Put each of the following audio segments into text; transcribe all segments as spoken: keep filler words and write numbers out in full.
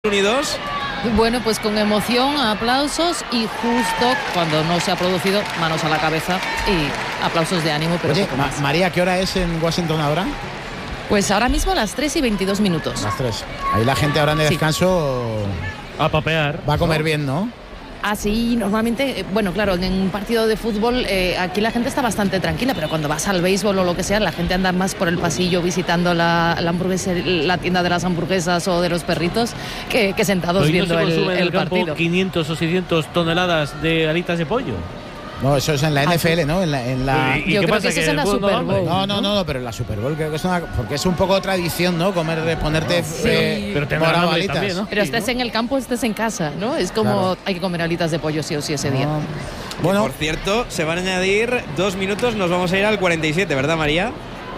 Unidos. Bueno, pues con emoción, aplausos y justo cuando no se ha producido, manos a la cabeza y aplausos de ánimo, pero Oye, poco Ma- más. María, ¿qué hora es en Washington ahora? Pues ahora mismo a las tres y veintidós minutos. Las tres. Ahí la gente ahora en el Sí. descanso A papear. va a comer ¿no? bien, ¿no? Así, normalmente, eh, bueno, claro, en un partido de fútbol eh, aquí la gente está bastante tranquila, pero cuando vas al béisbol o lo que sea, la gente anda más por el pasillo visitando la, la, hamburgueser- la tienda de las hamburguesas o de los perritos que, que sentados Hoy no viendo se el, consume en el el campo partido. quinientos o seiscientos toneladas de alitas de pollo. No, eso es en la Ah, N F L, ¿no? En la, en la... ¿Y Yo qué creo pasa? que eso ¿Que es en la el fútbol no Super da hambre? Bowl. No, no, no, no, pero en la Super Bowl creo que es una... Porque es un poco tradición, ¿no? Comer, ponerte Sí. eh, Pero tendrán morado hambre alitas. también, ¿no? Pero estés en el campo, estés en casa, ¿no? Es como Claro. hay que comer alitas de pollo sí o sí ese día. No. Que, Bueno, por cierto, se van a añadir dos minutos, nos vamos a ir al cuarenta y siete, ¿verdad, María?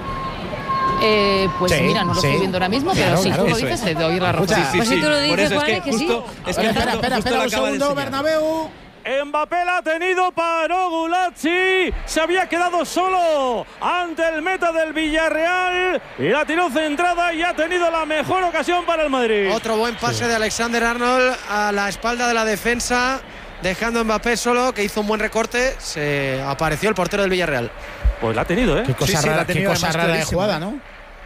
Eh, pues Sí, mira, no lo sí. estoy viendo ahora mismo, Claro, pero si claro. tú lo Eso dices, es. te doy la razón. Escucha, Pues si tú lo Por dices, eso es Juan, que es que sí. justo, es que espera, justo- espera, justo espera, lo un acaba de segundo, enseñar. Bernabéu. Mbappé la ha tenido, paró Gulazzi, se había quedado solo ante el meta del Villarreal y la tiró centrada y ha tenido la mejor ocasión para el Madrid. Otro buen pase de Alexander Arnold a la espalda de la defensa, dejando a Mbappé solo, que hizo un buen recorte. Se apareció el portero del Villarreal. Pues la ha tenido, ¿eh? Qué cosa Sí, sí, la rara, ha qué tenido cosa además rara de clarísima, jugada, ¿eh? ¿no?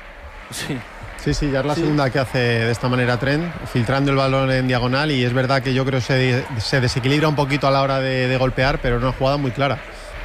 Sí. Sí, sí, ya es la segunda que hace de esta manera Trent, filtrando el balón en diagonal, y es verdad que yo creo que se, se desequilibra un poquito a la hora de, de golpear, pero una jugada muy clara.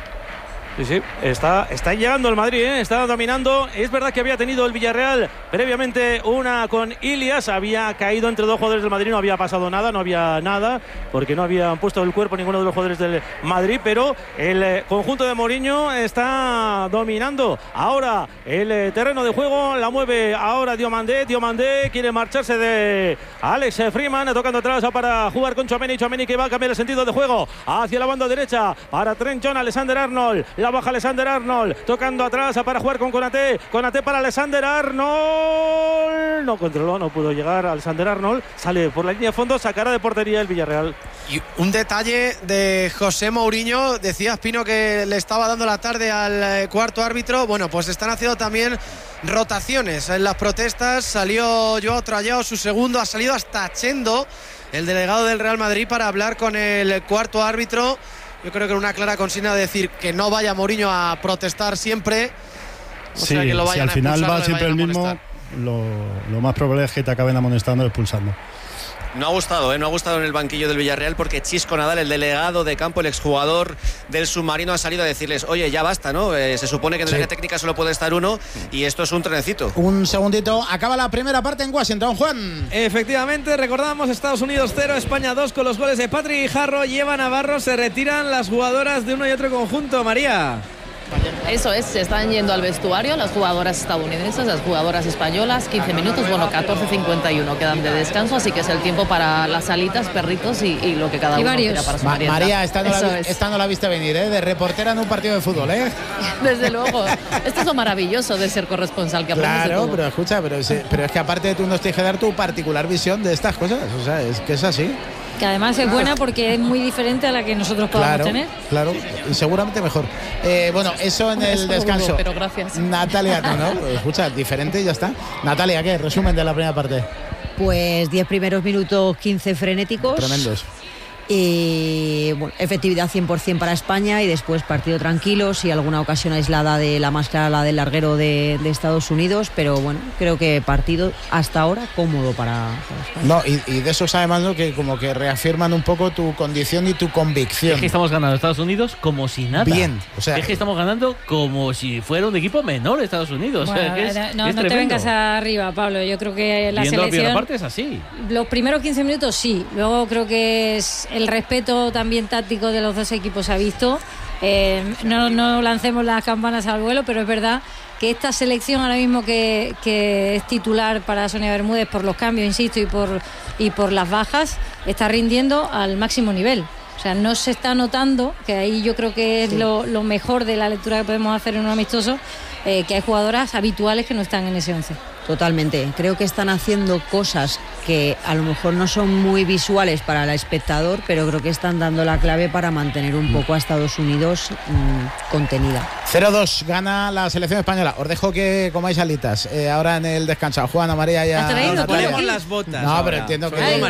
Sí, sí, está, está llegando el Madrid, ¿eh? Está dominando. Es verdad que había tenido el Villarreal previamente una con Ilias, había caído entre dos jugadores del Madrid, no había pasado nada, no había nada, porque no habían puesto el cuerpo ninguno de los jugadores del Madrid, pero el eh, conjunto de Mourinho está dominando. Ahora el eh, terreno de juego la mueve ahora Diomandé, Diomandé quiere marcharse de Alex Freeman, tocando atrás para jugar con Tchouaméni, Tchouaméni que va a cambiar el sentido de juego hacia la banda derecha para Trent John, Alexander Arnold. La baja Alexander Arnold, tocando atrás para jugar con Konaté. Konaté para Alexander Arnold. No controló, no pudo llegar Alexander Arnold. Sale por la línea de fondo, sacará de portería el Villarreal. Y un detalle de José Mourinho, decía Espino que le estaba dando la tarde al eh, cuarto árbitro. Bueno, pues están haciendo también rotaciones en las protestas. Salió Joao Trallao, su segundo, ha salido hasta Chendo, el delegado del Real Madrid, para hablar con el cuarto árbitro. Yo creo que una clara consigna de decir que no vaya Mourinho a protestar siempre. O Sí, sea, que lo si vayan al a final expulsar, va le siempre el vayan a mismo, amonestar. lo, lo más probable es que te acaben amonestando o expulsando. No ha gustado, ¿eh? No ha gustado en el banquillo del Villarreal, porque Chisco Nadal, el delegado de campo, el exjugador del Submarino, ha salido a decirles: oye, ya basta, ¿no? Eh, se supone que en Sí. la área técnica solo puede estar uno y esto es un trenecito. Un segundito, acaba la primera parte en Washington, Juan. Efectivamente, recordamos Estados Unidos cero, España dos, con los goles de Patrick Guijarro, lleva Navarro, se retiran las jugadoras de uno y otro conjunto, María. Eso es, se están yendo al vestuario las jugadoras estadounidenses, las jugadoras españolas, quince minutos, bueno, catorce cincuenta y uno quedan de descanso, así que es el tiempo para las alitas, perritos y, y lo que cada Y uno varios. quiera para su Ma- merienda. María, esta no, la, Eso vi- es. esta no la viste venir, ¿eh? De reportera en un partido de fútbol, ¿eh? Desde luego, esto es lo maravilloso de ser corresponsal, que hablamos de Claro, todo. pero escucha, pero es, pero es que aparte tú nos tienes que dar tu particular visión de estas cosas, o sea, es que es así. Que además es buena porque es muy diferente a la que nosotros podamos Claro, tener. claro, y seguramente mejor. Eh, bueno, eso en Eso el lo descanso. dudo, pero gracias. Natalia, no, no, escucha, diferente y ya está. Natalia, ¿qué? Resumen de la primera parte. Pues diez primeros minutos, quince frenéticos. Tremendos. Y bueno, efectividad cien por ciento para España, y después partido tranquilo, sí, alguna ocasión aislada de la más clara, la del larguero de, de Estados Unidos, pero bueno, creo que partido hasta ahora cómodo para, para España. No, y, y de esos además, ¿no? Que como que reafirman un poco tu condición y tu convicción. Es que estamos ganando a Estados Unidos como si nada. Bien, o sea, es que estamos ganando como si fuera un equipo menor Estados Unidos. O sea, Bueno, que es, no, es no te tremendo. vengas arriba, Pablo. Yo creo que la Viendo la primera selección, parte es así. los primeros quince minutos sí. Luego creo que es el respeto también táctico de los dos equipos se ha visto. Eh, no, no lancemos las campanas al vuelo, pero es verdad que esta selección ahora mismo que, que es titular para Sonia Bermúdez por los cambios, insisto, y por, y por las bajas, está rindiendo al máximo nivel. O sea, no se está notando, que ahí yo creo que es Sí. lo, lo mejor de la lectura que podemos hacer en un amistoso, eh, que hay jugadoras habituales que no están en ese once. Totalmente. Creo que están haciendo cosas que a lo mejor no son muy visuales para el espectador, pero creo que están dando la clave para mantener un poco a Estados Unidos mmm, contenida. cero dos gana la selección española. Os dejo que comáis alitas. Eh, ahora en el descanso. Juana, María ya. Nos ponemos las botas. No, ahora. pero entiendo que. Ay,